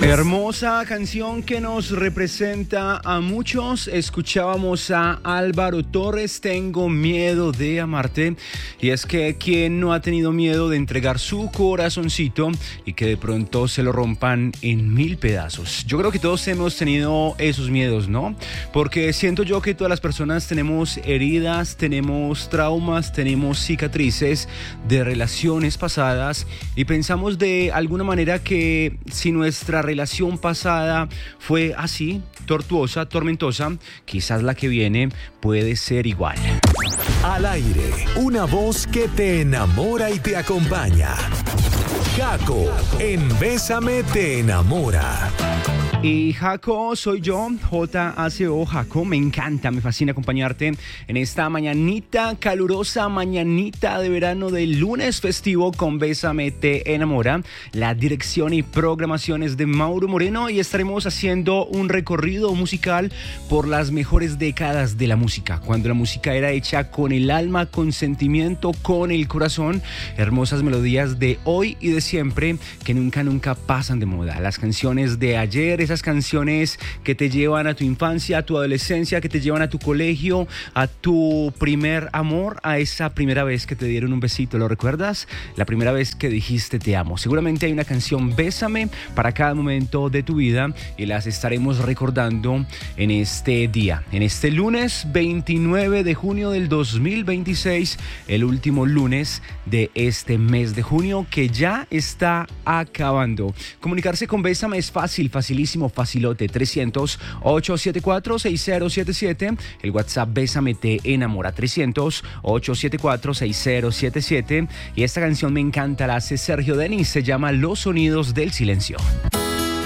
Hermosa canción que nos representa a muchos. Escuchábamos a Álvaro Torres, Tengo miedo de amarte. Y es que ¿quién no ha tenido miedo de entregar su corazoncito y que de pronto se lo rompan en 1000 pedazos? Yo creo que todos hemos tenido esos miedos, ¿no? Porque siento yo que todas las personas tenemos heridas, tenemos traumas, tenemos cicatrices de relaciones pasadas y pensamos de alguna manera que si nuestra relación pasada fue así, tortuosa, tormentosa, quizás la que viene puede ser igual. Al aire, una voz que te enamora y te acompaña. Jaco, en Bésame te enamora. Y Jaco soy yo, J-A-C-O, Jaco. Me encanta, me fascina acompañarte en esta mañanita calurosa, mañanita de verano del lunes festivo con Bésame te enamora. La dirección y programación es de Mauro Moreno y estaremos haciendo un recorrido musical por las mejores décadas de la música, cuando la música era hecha con el alma, con sentimiento, con el corazón. Hermosas melodías de hoy y de siempre que nunca pasan de moda. Las canciones de ayer, esas canciones que te llevan a tu infancia, a tu adolescencia, que te llevan a tu colegio, a tu primer amor, a esa primera vez que te dieron un besito. ¿Lo recuerdas? La primera vez que dijiste te amo. Seguramente hay una canción Bésame para cada momento de tu vida y las estaremos recordando en este día, en este lunes 29 de junio del 2026, el último lunes de este mes de junio que ya está acabando. Comunicarse con Bésame es fácil, facilísimo, facilote. 300-874-6077. El WhatsApp Bésame te enamora. 300-874-6077. Y esta canción me encanta, la hace Sergio Denis, se llama Los sonidos del silencio.